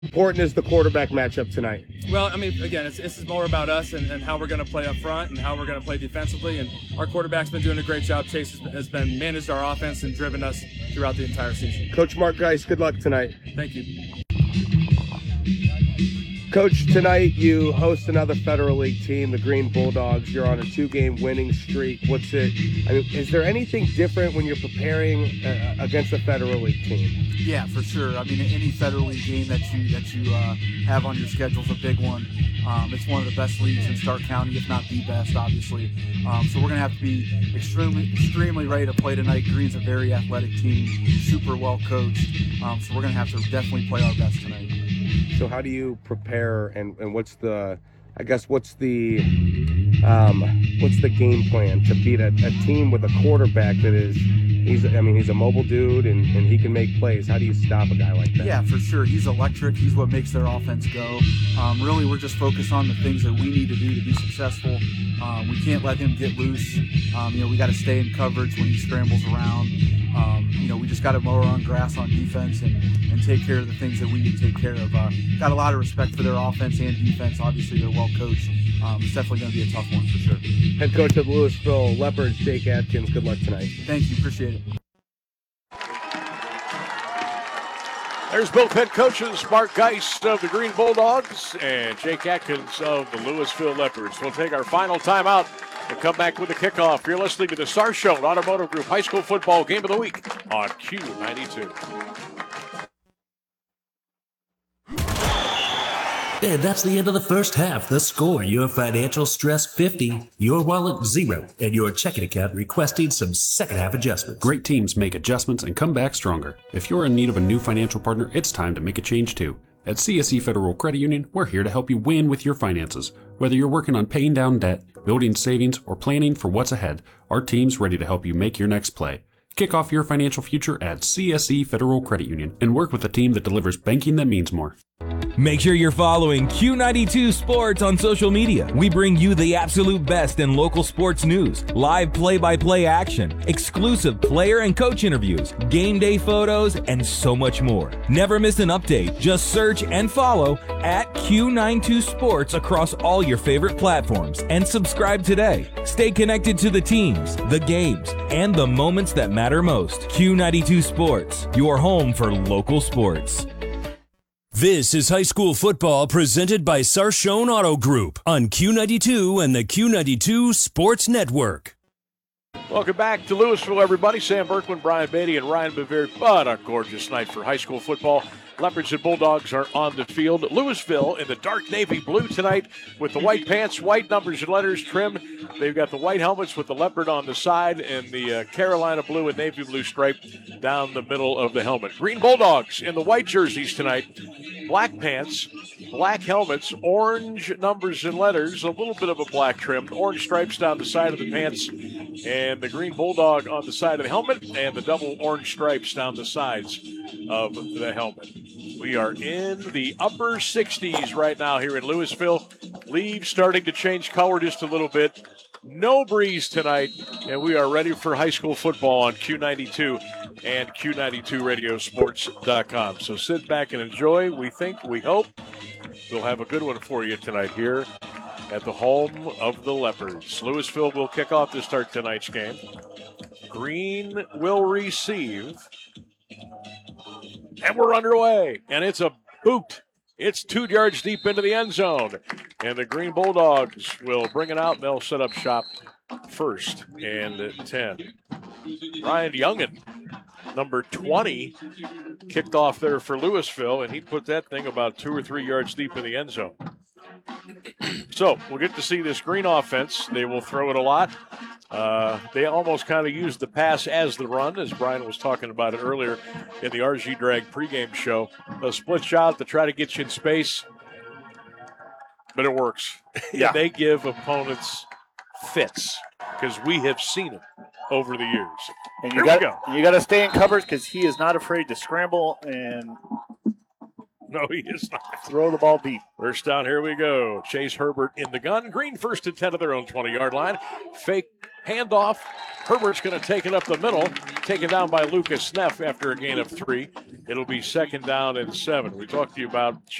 Important is the quarterback matchup tonight? Well, I mean, again, this is more about us and how we're going to play up front and how we're going to play defensively. And our quarterback's been doing a great job. Chase has been managed our offense and driven us throughout the entire season. Coach Mark Geis, good luck tonight. Thank you. Coach, tonight you host another Federal League team, the Green Bulldogs. You're on a 2-game winning streak. Is there anything different when you're preparing against a Federal League team? Yeah, for sure. I mean, any Federal League game that you have on your schedule is a big one. It's one of the best leagues in Stark County, if not the best, obviously. So we're going to have to be extremely ready to play tonight. Green's a very athletic team, super well coached. So we're going to have to definitely play our best tonight. So how do you prepare, and what's the game plan to beat a team with a quarterback that he's a mobile dude and he can make plays? How do you stop a guy like that? Yeah, for sure. He's electric. He's what makes their offense go. Really, we're just focused on the things that we need to do to be successful. We can't let him get loose. We got to stay in coverage when he scrambles around. We just got to mow on grass on defense and take care of the things that we need to take care of. Got a lot of respect for their offense and defense. Obviously, they're well coached. It's definitely going to be a tough one for sure. Head coach of the Louisville Leopards, Jake Atkins, good luck tonight. Thank you. Appreciate it. There's both head coaches, Mark Geis of the Green Bulldogs and Jake Atkins of the Louisville Leopards. We'll take our final timeout and come back with the kickoff. You're listening to the Star Show Automotive Group High School Football Game of the Week on Q92. And that's the end of the first half. The score, your financial stress 50, your wallet 0, and your checking account requesting some second half adjustments. Great teams make adjustments and come back stronger. If you're in need of a new financial partner, it's time to make a change too. At CSE Federal Credit Union, we're here to help you win with your finances. Whether you're working on paying down debt, building savings, or planning for what's ahead, our team's ready to help you make your next play. Kick off your financial future at CSE Federal Credit Union and work with a team that delivers banking that means more. Make sure you're following Q92 Sports on social media. We bring you the absolute best in local sports news, live play-by-play action, exclusive player and coach interviews, game day photos, and so much more. Never miss an update. Just search and follow at Q92 Sports across all your favorite platforms and subscribe today. Stay connected to the teams, the games, and the moments that matter most. Q92 Sports, your home for local sports. This is high school football presented by Sarshone Auto Group on Q92 and the Q92 Sports Network. Welcome back to Louisville, everybody. Sam Berkman, Brian Beatty, and Ryan Bavard. But a gorgeous night for high school football. Leopards and Bulldogs are on the field. Louisville in the dark navy blue tonight with the white pants, white numbers and letters trim. They've got the white helmets with the leopard on the side and the Carolina blue and navy blue stripe down the middle of the helmet. Green Bulldogs in the white jerseys tonight. Black pants, black helmets, orange numbers and letters, a little bit of a black trim, orange stripes down the side of the pants, and the Green Bulldog on the side of the helmet, and the double orange stripes down the sides of the helmet. We are in the upper 60s right now here in Louisville. Leaves starting to change color just a little bit. No breeze tonight, and we are ready for high school football on Q92 and Q92radiosports.com. So sit back and enjoy. We hope we'll have a good one for you tonight here at the home of the Leopards. Louisville will kick off to start tonight's game. Green will receive. And we're underway, and it's a boot. It's 2 yards deep into the end zone, and the Green Bulldogs will bring it out, and they'll set up shop first and 10. Ryan Youngin, number 20, kicked off there for Louisville, and he put that thing about 2 or 3 yards deep in the end zone. So we'll get to see this Green offense. They will throw it a lot. They almost kind of use the pass as the run, as Brian was talking about it earlier in the RG Drag pregame show. A split shot to try to get you in space, but it works. Yeah. They give opponents fits because we have seen it over the years. And you got to stay in coverage because he is not afraid to scramble and no, he is not. Throw the ball deep. First down, here we go. Chase Herbert in the gun. Green first and 10 of their own 20-yard line. Fake Handoff. Herbert's going to take it up the middle. Taken down by Lucas Neff after a gain of 3. It'll be 2nd down and 7. We talked to you about